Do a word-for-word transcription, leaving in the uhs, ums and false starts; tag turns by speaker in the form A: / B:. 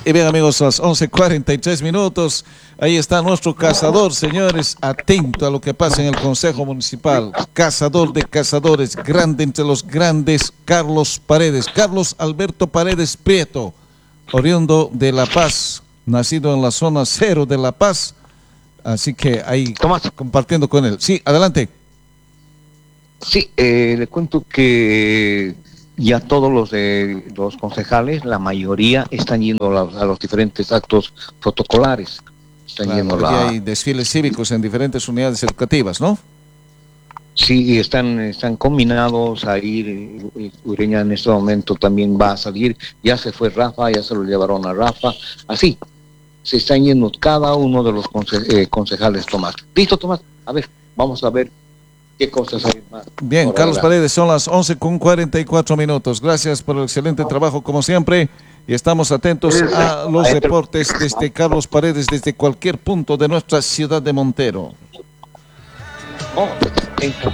A: Y bien, amigos, a las once cuarenta y tres minutos, ahí está nuestro cazador, señores, atento a lo que pasa en el Consejo Municipal. Cazador de cazadores, grande entre los grandes, Carlos Paredes, Carlos Alberto Paredes Prieto, oriundo de La Paz, nacido en la zona cero de La Paz, así que ahí
B: Tomás.
A: compartiendo con él. Sí, adelante.
B: Sí, eh, le cuento que ya todos los de los concejales, la mayoría están yendo a, la- a los diferentes actos protocolares. Están
A: Claro,
B: yendo
A: hoy día
B: la,
A: hay desfiles cívicos en diferentes unidades educativas, ¿no?
B: sí, están, están combinados a ir. eh, Ureña en este momento también va a salir. Ya se fue Rafa, ya se lo llevaron a Rafa. Así, se están yendo cada uno de los conce- eh, concejales, Tomás. Listo, Tomás. A ver, vamos a ver qué cosas hay más.
A: Bien,
B: por
A: Carlos
B: adelante.
A: Paredes, son las once con cuarenta y cuatro minutos. Gracias por el excelente trabajo como siempre y estamos atentos a los reportes desde Carlos Paredes desde cualquier punto de nuestra ciudad de Montero.
B: Oh,